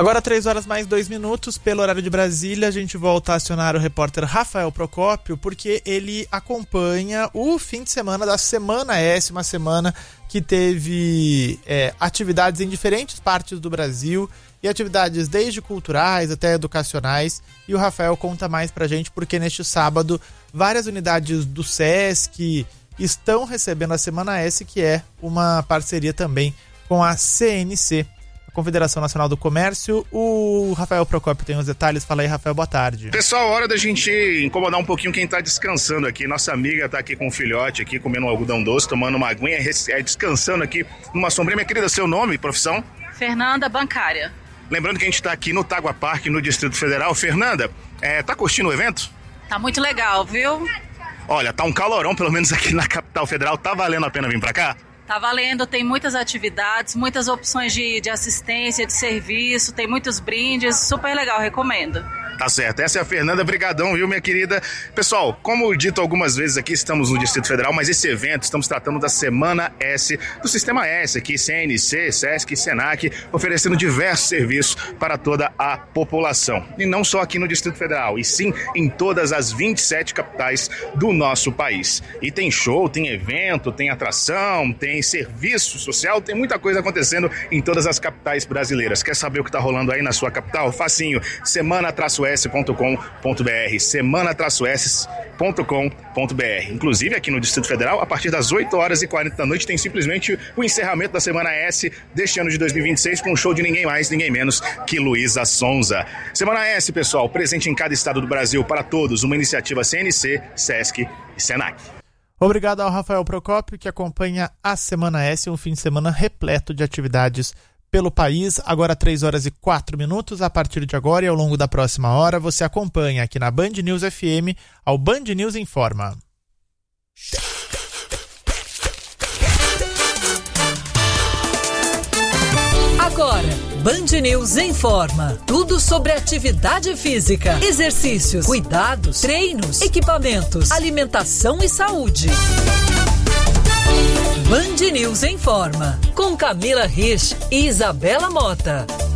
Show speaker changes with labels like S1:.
S1: Agora 3h mais 2 pelo horário de Brasília, a gente volta a acionar o repórter Rafael Procópio, porque ele acompanha o fim de semana da Semana S, uma semana que teve atividades em diferentes partes do Brasil, e atividades desde culturais até educacionais, e o Rafael conta mais pra gente, porque neste sábado várias unidades do SESC estão recebendo a Semana S, que é uma parceria também com a CNC, Confederação Nacional do Comércio. O Rafael Procópio tem os detalhes. Fala aí, Rafael, boa tarde.
S2: Pessoal, hora da gente incomodar um pouquinho quem tá descansando aqui. Nossa amiga tá aqui com o filhote aqui, comendo um algodão doce, tomando uma aguinha, descansando aqui numa sombrinha. Minha querida, seu nome, profissão?
S3: Fernanda, bancária.
S2: Lembrando que a gente tá aqui no Tagua Park, no Distrito Federal. Fernanda, tá curtindo o evento?
S3: Tá muito legal, viu?
S2: Olha, tá um calorão, pelo menos aqui na capital federal. Tá valendo a pena vir pra cá?
S3: Tá valendo, tem muitas atividades, muitas opções de assistência, de serviço, tem muitos brindes, super legal, recomendo.
S2: Tá certo, essa é a Fernanda, brigadão, viu, minha querida? Pessoal, como dito algumas vezes aqui, estamos no Distrito Federal, mas esse evento, estamos tratando da Semana S, do Sistema S aqui, CNC, SESC, SENAC, oferecendo diversos serviços para toda a população. E não só aqui no Distrito Federal, e sim em todas as 27 capitais do nosso país. E tem show, tem evento, tem atração, tem serviço social, tem muita coisa acontecendo em todas as capitais brasileiras. Quer saber o que tá rolando aí na sua capital? Facinho, semana-s.com.br, semana-s.com.br. Inclusive aqui no Distrito Federal, a partir das 8h40 da noite, tem simplesmente o encerramento da Semana S deste ano de 2026 com um show de ninguém mais, ninguém menos que Luísa Sonza. Semana S, pessoal, presente em cada estado do Brasil para todos, uma iniciativa CNC, SESC e SENAC.
S1: Obrigado ao Rafael Procópio, que acompanha a Semana S, um fim de semana repleto de atividades pelo país. Agora 3h04, a partir de agora e ao longo da próxima hora, você acompanha aqui na Band News FM ao Band News Informa.
S4: Agora, Band News Informa. Tudo sobre atividade física, exercícios, cuidados, treinos, equipamentos, alimentação e saúde. Band News Informa, com Camila Rich e Isabela Mota.